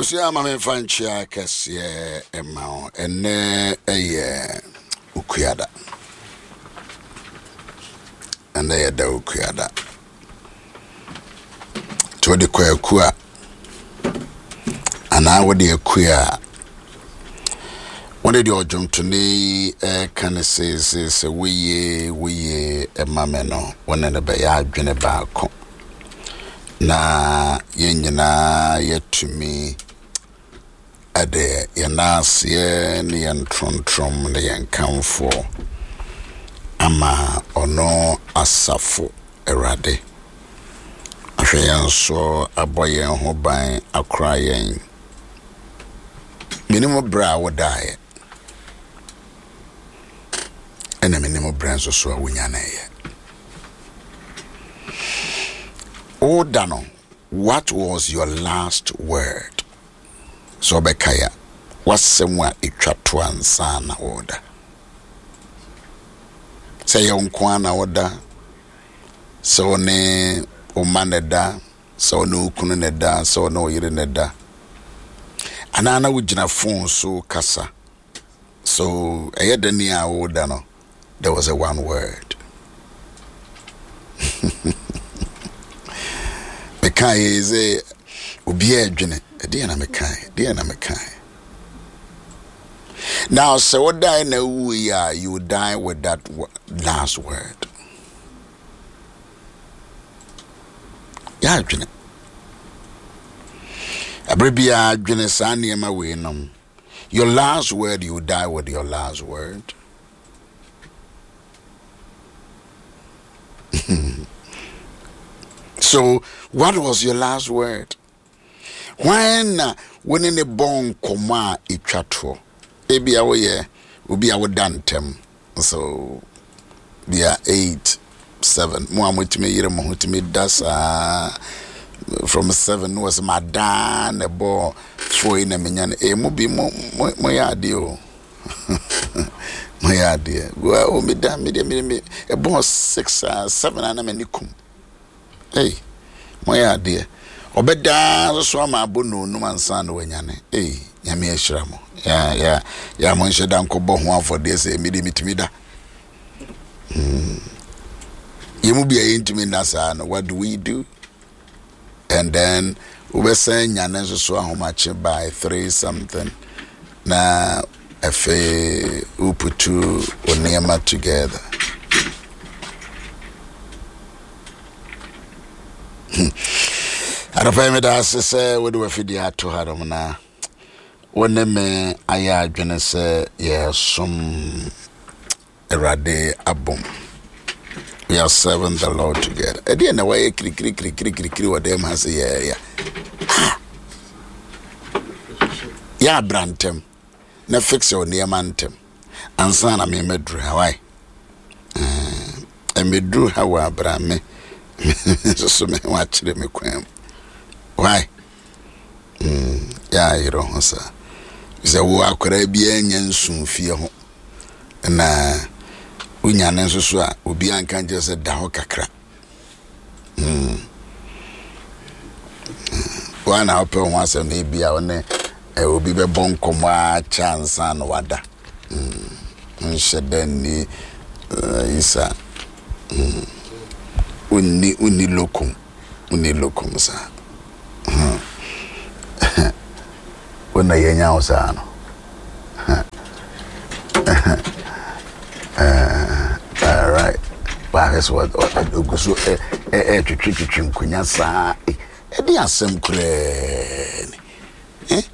Abusia mame fanchia kese emao ene eye ukuyada. Ene ye da ukuyada. Todi kwa kuwa ana wodi akuya. Wode di ojumtuni kan se wiye emame no wona ne be ya adwene baako. Na yenyina yetumi ade yenase ne yentrontrom ne yenkamfo ama ono asafo erade ahweyan so aboyen ho ban akra yen minimo bra wodae ene minimo bra so awunya na ye Odano, what was your last word? So Bekaya, what's somewhere itchatuan sana order? Say unkwana order, so ne umaneda, so no kuneda, so no irineda. Anana wujina phone so kasa. So ayedenia odano, there was a one word. Mekai is a ubie dwene ade na mekai now so what die na we are you die with that last word ya dwene abribia dwene sane ma we nom your last word you die with your last word So, what was your last word? When in the bone coma itchatro, ebi awoye, ubi awodantem. So, we are 8, 7. Muamutime yere mohutime dasa from 7 was madan a ball for in a minyan. Mubi moyadio. Moyadia. Well, me a ball 6, 7 anamenikum. Hey, my dear. Obeda so ma bonu no mansa no wanyane. Hey, nyame ahira mo. Ya mo nheda nkobo ho afọ de se mitimi da. Yemu bia yintimi na sa no what do we do? And then we say nyane so ahomache by 3 something. Na afi uputu onema together. Arafai da se we do afidi ato harom na wonne me aya adwene se ye som erade abom we are serving the Lord together ade na way kri what them has ya brantem na fix your niamantem ansa na me medru hawai medru hawa abrame so me watchre me kwam why ya yiro hosa ze wo akora bia nya nsun fie ho na unya ne nso a obi anka nje se da ho kakra wana ope ho asem na bia one obi be bon komo a chance an wada nshede ni isa uni lokum sa Wona yenya osano all right that's what oguso twitwi nkunya sa e di asem kure